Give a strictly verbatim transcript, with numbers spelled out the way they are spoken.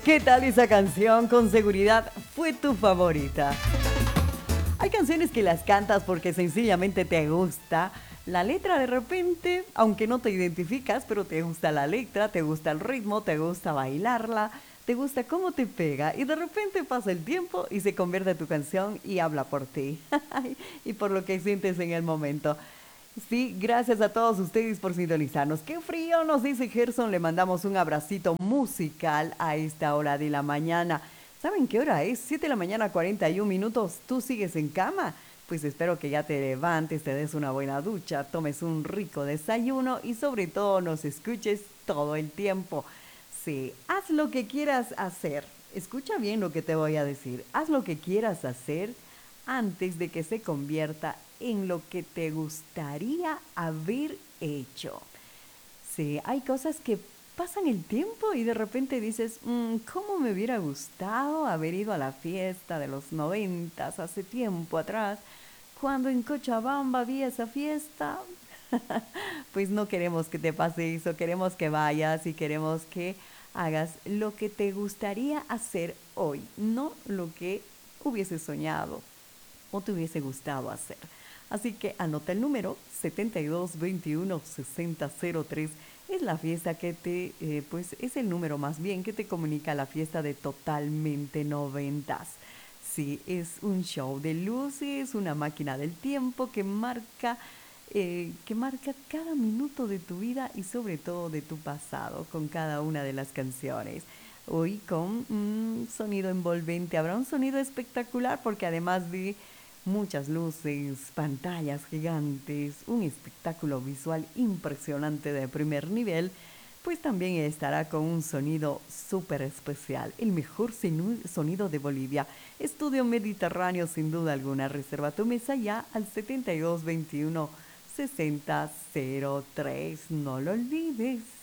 ¿Qué tal esa canción? Con seguridad fue tu favorita. Hay canciones que las cantas porque sencillamente te gusta. La letra de repente, aunque no te identificas, pero te gusta la letra, te gusta el ritmo, te gusta bailarla, te gusta cómo te pega y de repente pasa el tiempo y se convierte en tu canción y habla por ti y por lo que sientes en el momento. Sí, gracias a todos ustedes por sintonizarnos. Qué frío nos dice Gerson, le mandamos un abracito musical a esta hora de la mañana. ¿Saben qué hora es? Siete de la mañana, cuarenta y un minutos. ¿Tú sigues en cama? Pues espero que ya te levantes, te des una buena ducha, tomes un rico desayuno y sobre todo nos escuches todo el tiempo. Sí, haz lo que quieras hacer. Escucha bien lo que te voy a decir. Haz lo que quieras hacer antes de que se convierta en lo que te gustaría haber hecho. Sí, hay cosas que pasan el tiempo y de repente dices, "Mm, ¿cómo me hubiera gustado haber ido a la fiesta de los noventas hace tiempo atrás? Cuando en Cochabamba había esa fiesta". Pues no queremos que te pase eso, queremos que vayas y queremos que hagas lo que te gustaría hacer hoy, no lo que hubieses soñado o te hubiese gustado hacer. Así que anota el número setenta y dos veintiuno sesenta cero tres. Es la fiesta que te, eh, pues es el número más bien que te comunica la fiesta de Totalmente Noventas. Sí, es un show de luces, una máquina del tiempo que marca, eh, que marca cada minuto de tu vida y sobre todo de tu pasado con cada una de las canciones. Hoy con un sonido envolvente, habrá un sonido espectacular porque además de muchas luces, pantallas gigantes, un espectáculo visual impresionante de primer nivel, pues también estará con un sonido súper especial, el mejor sonido de Bolivia. Estudio Mediterráneo sin duda alguna. Reserva tu mesa ya al setenta y dos veintiuno sesenta cero tres. No lo olvides.